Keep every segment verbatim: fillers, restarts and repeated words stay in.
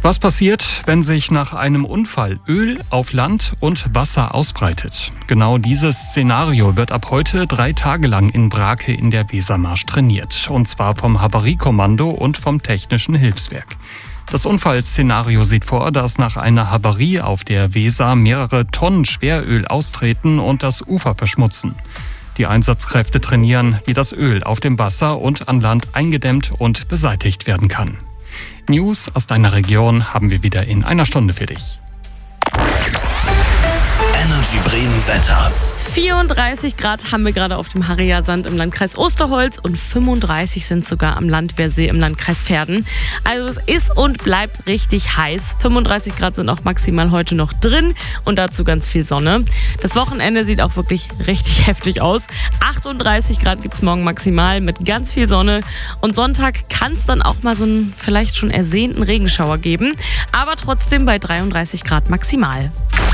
Was passiert, wenn sich nach einem Unfall Öl auf Land und Wasser ausbreitet? Genau dieses Szenario wird ab heute drei Tage lang in Brake in der Wesermarsch trainiert. Und zwar vom Havariekommando und vom Technischen Hilfswerk. Das Unfallszenario sieht vor, dass nach einer Havarie auf der Weser mehrere Tonnen Schweröl austreten und das Ufer verschmutzen. Die Einsatzkräfte trainieren, wie das Öl auf dem Wasser und an Land eingedämmt und beseitigt werden kann. News aus deiner Region haben wir wieder in einer Stunde für dich. Energy Bremen Wetter. vierunddreißig Grad haben wir gerade auf dem Harriersand im Landkreis Osterholz und fünfunddreißig sind sogar am Landwehrsee im Landkreis Verden. Also es ist und bleibt richtig heiß. fünfunddreißig Grad sind auch maximal heute noch drin und dazu ganz viel Sonne. Das Wochenende sieht auch wirklich richtig heftig aus. achtunddreißig Grad gibt es morgen maximal mit ganz viel Sonne und Sonntag kann es dann auch mal so einen vielleicht schon ersehnten Regenschauer geben, aber trotzdem bei dreiunddreißig Grad maximal.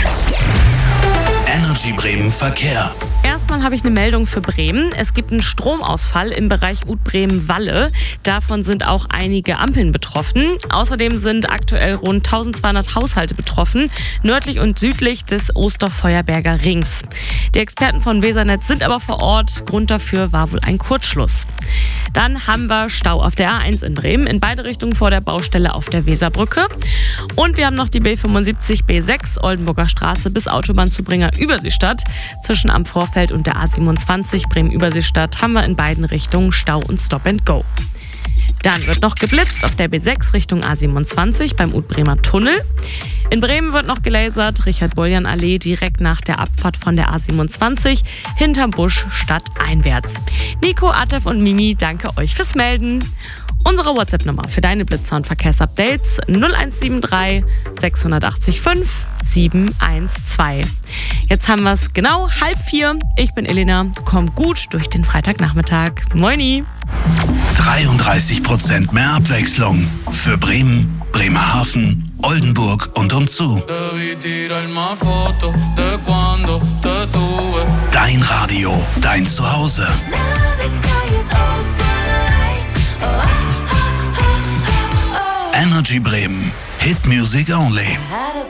Energy Bremen Verkehr. Erstmal habe ich eine Meldung für Bremen. Es gibt einen Stromausfall im Bereich Ut-Bremen-Walle. Davon sind auch einige Ampeln betroffen. Außerdem sind aktuell rund eintausendzweihundert Haushalte betroffen, nördlich und südlich des Osterfeuerberger Rings. Die Experten von Wesernetz sind aber vor Ort. Grund dafür war wohl ein Kurzschluss. Dann haben wir Stau auf der A eins in Bremen, in beide Richtungen vor der Baustelle auf der Weserbrücke. Und wir haben noch die B fünfundsiebzig B sechs Oldenburger Straße bis Autobahnzubringer Überseestadt. Zwischen am Vorfeld und der A siebenundzwanzig Bremen-Überseestadt haben wir in beiden Richtungen Stau und Stop and Go. Dann wird noch geblitzt auf der B sechs Richtung A siebenundzwanzig beim Ut-Bremer Tunnel. In Bremen wird noch gelasert, Richard-Boljan-Allee direkt nach der Abfahrt von der A siebenundzwanzig, hinterm Busch stadteinwärts. Nico, Atef und Mimi, danke euch fürs Melden. Unsere WhatsApp-Nummer für deine Blitzer- und Verkehrsupdates null eins sieben drei sechs acht fünf sieben eins zwei. Jetzt haben wir es genau halb vier. Ich bin Elena. Komm gut durch den Freitagnachmittag. Moini! dreiunddreißig Prozent mehr Abwechslung für Bremen, Bremerhaven, Oldenburg und umzu. Dein Radio, dein Zuhause. Energy Bremen. Hit Music Only.